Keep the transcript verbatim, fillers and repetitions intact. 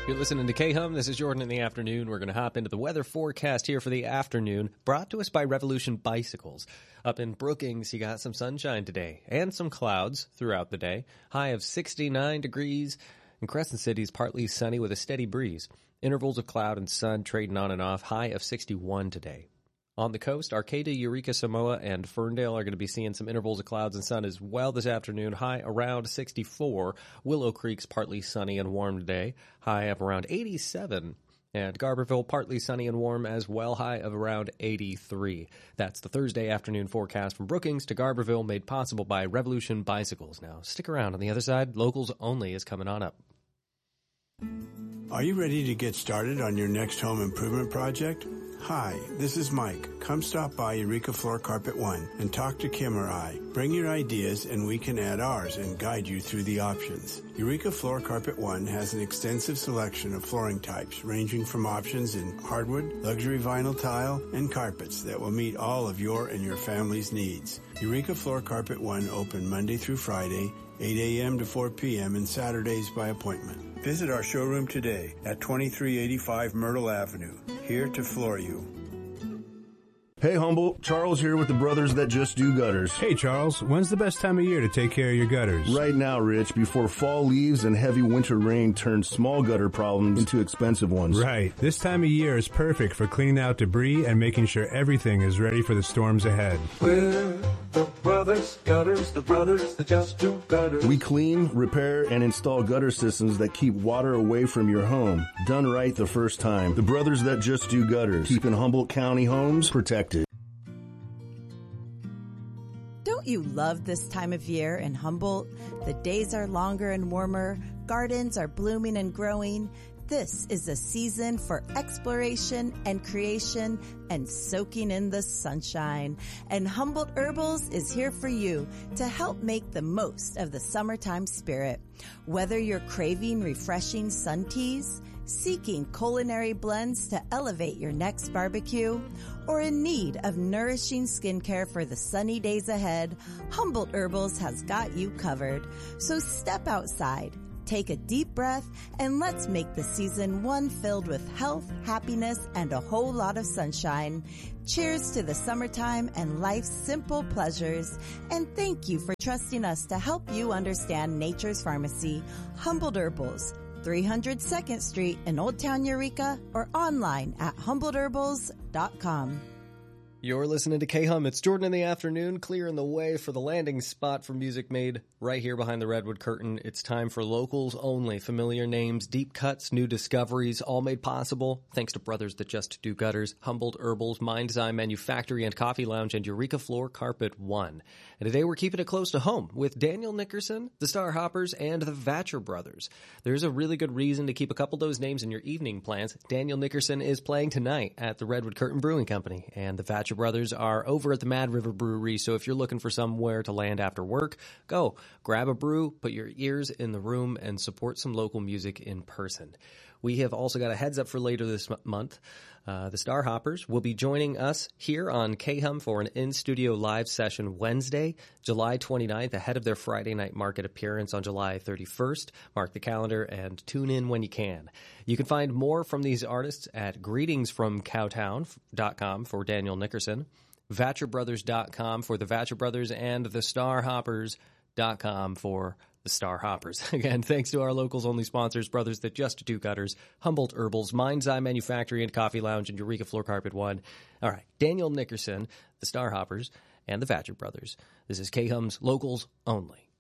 You're listening to K-Hum. This is Jordan in the afternoon. We're going to hop into the weather forecast here for the afternoon, brought to us by Revolution Bicycles. Up in Brookings, you got some sunshine today and some clouds throughout the day. High of sixty-nine degrees. In Crescent City is partly sunny with a steady breeze. Intervals of cloud and sun trading on and off. High of sixty-one today. On the coast, Arcata, Eureka, Samoa, and Ferndale are going to be seeing some intervals of clouds and sun as well this afternoon. High around sixty-four. Willow Creek's partly sunny and warm today. High of around eighty-seven. And Garberville, partly sunny and warm as well. High of around eighty-three. That's the Thursday afternoon forecast from Brookings to Garberville, made possible by Revolution Bicycles. Now, stick around. On the other side, Locals Only is coming on up. Are you ready to get started on your next home improvement project? Hi, this is Mike. Come stop by Eureka Floor Carpet One and talk to Kim or I. Bring your ideas and we can add ours and guide you through the options. Eureka Floor Carpet One has an extensive selection of flooring types ranging from options in hardwood, luxury vinyl tile, and carpets that will meet all of your and your family's needs. Eureka Floor Carpet One open Monday through Friday, eight a.m. to four p.m. and Saturdays by appointment. Visit our showroom today at twenty-three eighty-five Myrtle Avenue. Here to floor you. Hey Humboldt, Charles here with the Brothers That Just Do Gutters. Hey Charles, when's the best time of year to take care of your gutters? Right now, Rich, before fall leaves and heavy winter rain turns small gutter problems into expensive ones. Right. This time of year is perfect for cleaning out debris and making sure everything is ready for the storms ahead. We're the Brothers Gutters, the Brothers That Just Do Gutters. We clean, repair, and install gutter systems that keep water away from your home. Done right the first time. The Brothers That Just Do Gutters. Keeping Humboldt County homes protected. Don't you love this time of year in Humboldt? The days are longer and warmer, gardens are blooming and growing. This is a season for exploration and creation and soaking in the sunshine. And Humboldt Herbals is here for you to help make the most of the summertime spirit. Whether you're craving refreshing sun teas, seeking culinary blends to elevate your next barbecue, or in need of nourishing skincare for the sunny days ahead, Humboldt Herbals has got you covered. So step outside, take a deep breath, and let's make the season one filled with health, happiness, and a whole lot of sunshine. Cheers to the summertime and life's simple pleasures. And thank you for trusting us to help you understand nature's pharmacy, Humboldt Herbals. three hundred second Street in Old Town Eureka, or online at humboldt herbals dot com. You're listening to K-Hum. It's Jordan in the afternoon, clearing the way for the landing spot for music made right here behind the Redwood Curtain. It's time for Locals Only. Familiar names, deep cuts, new discoveries, all made possible thanks to Brothers That Just Do Gutters, Humboldt Herbals, Mind's Eye Manufactory and Coffee Lounge, and Eureka Floor Carpet One. And today we're keeping it close to home with Daniel Nickerson, the Star Hoppers, and the Vatcher Brothers. There's a really good reason to keep a couple of those names in your evening plans. Daniel Nickerson is playing tonight at the Redwood Curtain Brewing Company, and the Vatcher Brothers are over at the Mad River Brewery, so if you're looking for somewhere to land after work, go. Grab a brew, put your ears in the room, and support some local music in person. We have also got a heads up for later this m- month. Uh, the Star Hoppers will be joining us here on K-Hum for an in-studio live session Wednesday, July twenty-ninth, ahead of their Friday night market appearance on July thirty-first. Mark the calendar and tune in when you can. You can find more from these artists at greetings from cowtown dot com for Daniel Nickerson, vatcher brothers dot com for the Vatcher Brothers, and the star hoppers dot com for the Star Hoppers. Again, thanks to our locals only sponsors, Brothers That Just Do Gutters, Humboldt Herbals, Mind's Eye Manufactory and Coffee Lounge, and Eureka Floor Carpet One. All right, Daniel Nickerson, the Star Hoppers, and the Vatcher Brothers. This is K-Hum's Locals Only.